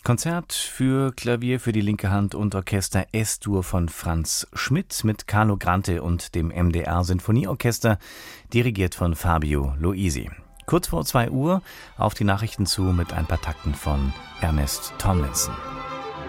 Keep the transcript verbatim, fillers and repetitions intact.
Konzert für Klavier für die linke Hand und Orchester S-Dur von Franz Schmidt mit Carlo Grante und dem M D R Sinfonieorchester, dirigiert von Fabio Luisi. Kurz vor zwei Uhr auf die Nachrichten zu mit ein paar Takten von Ernest Tomlinson.